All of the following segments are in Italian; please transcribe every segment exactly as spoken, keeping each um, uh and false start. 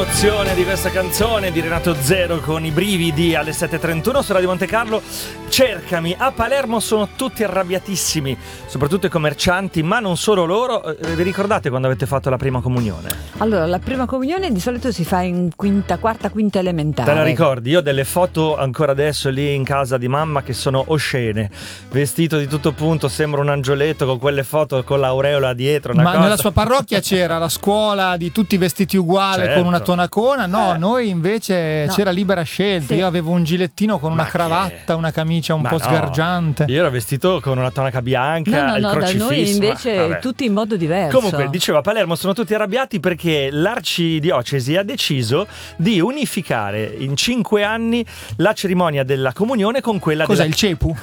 l'emozione di questa canzone di Renato Zero con i brividi alle sette e trentuno su Radio Monte Carlo. Cercami. A Palermo sono tutti arrabbiatissimi, soprattutto i commercianti, ma non solo loro. Eh, vi ricordate quando avete fatto la prima comunione? Allora, la prima comunione di solito si fa in quinta, quarta, quinta elementare. Te la ricordi? Io ho delle foto ancora adesso lì in casa di mamma che sono oscene, vestito di tutto punto, sembra un angioletto con quelle foto con l'aureola dietro. Una ma cosa. Nella sua parrocchia c'era la scuola di tutti vestiti uguali, certo, con una tonacona. No, eh. noi invece no. c'era libera scelta. Sì. Io avevo un gilettino con ma una cravatta, che... una camicia un ma po' no. sgargiante. Io ero vestito con una tonaca bianca, no, no, il no, crocifisso. Da noi invece vabbè. tutti in modo diverso. Comunque, dicevo, a Palermo sono tutti arrabbiati perché l'arcidiocesi ha deciso di unificare in cinque anni la cerimonia della comunione con quella Cos'è, della... il cepu?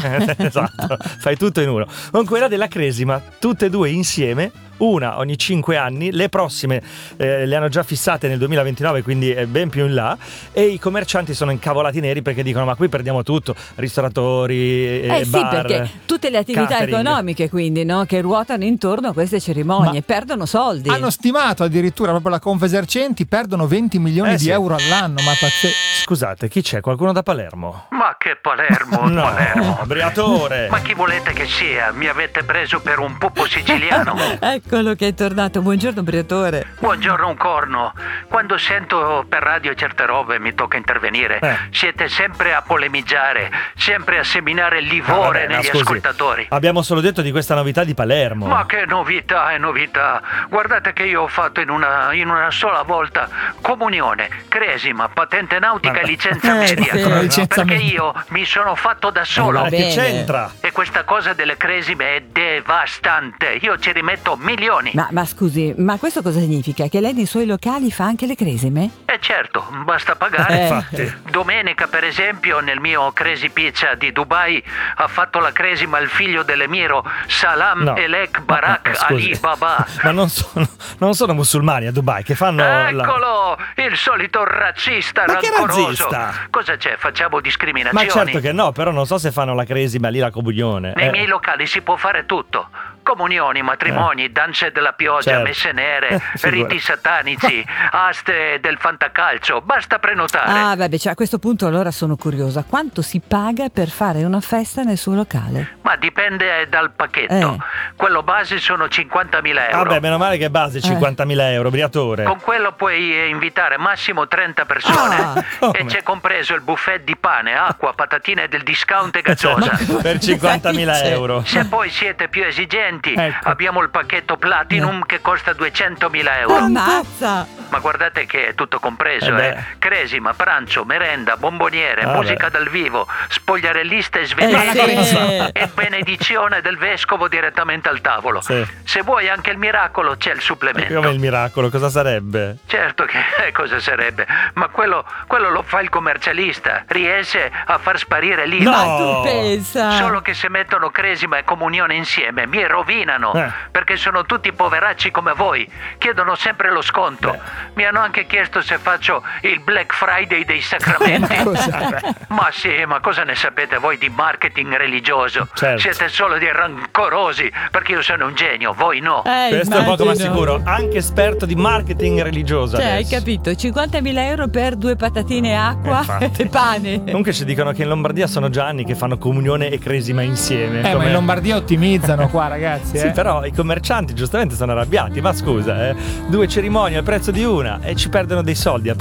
Esatto, fai tutto in uno. Con quella della cresima, tutte e due insieme, una ogni cinque anni. Le prossime eh, le hanno già fissate nel duemilaventinove, quindi è ben più in là, e i commercianti sono incavolati neri perché dicono: ma qui perdiamo tutto, ristoratori, eh, eh sì, bar, perché tutte le attività catering. economiche, quindi, no, che ruotano intorno a queste cerimonie, ma perdono soldi. Hanno stimato addirittura, proprio la Confesercenti, perdono venti milioni eh di sì. euro all'anno. Ma pazzesco. Scusate, chi c'è? Qualcuno da Palermo? Ma che Palermo? No, Palermo. Briatore. Ma chi volete che sia? Mi avete preso per un pupo siciliano. Eccolo che è tornato. Buongiorno, Briatore. Buongiorno, un corno. Quando sento per radio certe robe mi tocca intervenire. Eh. Siete sempre a polemeggiare, sempre a seminare livore ah, vabbè, negli scusi. ascoltatori. Abbiamo solo detto di questa novità di Palermo. Ma che novità è novità. Guardate che io ho fatto in una, in una sola volta comunione, cresima, patente nautica e licenza eh, media. sì. No, licenza perché media. io mi sono fatto da solo. Eh, che c'entra? E questa cosa delle cresime è devastante. Io ci rimetto milioni. Ma, ma scusi, ma questo cosa significa? Che lei nei suoi locali fa anche le cresime? Eh certo, basta pagare. Eh. Infatti. Domenica, per esempio, nel mio Crazy Pizza di Dubai ha fatto la cresima il figlio dell'emiro Salam No. Elek Barak Ma, scusi. Ali Baba. Ma non sono, non sono musulmani a Dubai che fanno la... Eccolo, il solito razzista Ma che rancoroso. razzista? Cosa c'è? Facciamo Ma discriminazioni? certo che no, però non so se fanno la cresima lì, la comunione. Nei Eh. miei locali si può fare tutto. Comunioni, matrimoni, danze della pioggia, Certo. messe nere, Eh, figura. riti satanici, aste del fantacalcio. Basta prenotare. Ah, vabbè, cioè a questo punto allora sono curiosa. Quanto si paga per fare una festa nel suo locale? Ma dipende dal pacchetto. Eh. Quello base sono cinquantamila euro. Vabbè, meno male che è base cinquantamila euro, Briatore. Con quello puoi eh, invitare massimo trenta persone. Ah, come? E c'è compreso il buffet di pane, acqua, patatine del discount e gacciosa. Per cinquantamila euro. Se poi siete più esigenti, Ecco. abbiamo il pacchetto Platinum che costa duecentomila euro. Ammazza! Ma guardate che è tutto compreso, Eh beh. eh. Cresima, pranzo, merenda, bomboniere, Vabbè. musica dal vivo, spogliarelliste Eh, svedesi sì. e benedizione del vescovo direttamente al tavolo. Sì. Se vuoi anche il miracolo c'è il supplemento. Come il miracolo, cosa sarebbe? Certo che eh, cosa sarebbe, ma quello, quello lo fa il commercialista, riesce a far sparire l'I V A. No. Ma tu pensa? Solo che se mettono cresima e comunione insieme mi rovinano, Eh. perché sono tutti poveracci come voi, chiedono sempre lo sconto. Beh. Mi hanno anche chiesto se faccio il Black Friday dei sacramenti. Ma sì, ma cosa ne sapete voi di marketing religioso? Certo. Siete solo dei rancorosi, perché io sono un genio, voi no. Eh, Questo è poco ma immagino. sicuro. Anche esperto di marketing religioso Cioè, hai adesso. capito? cinquantamila euro per due patatine e acqua Infatti. e pane. Comunque ci dicono che in Lombardia sono già anni che fanno comunione e cresima insieme. Eh, ma Come- in Lombardia ottimizzano qua, ragazzi. Sì, eh. però i commercianti giustamente sono arrabbiati. Ma scusa, eh, due cerimonie al prezzo di una e ci perdono dei soldi a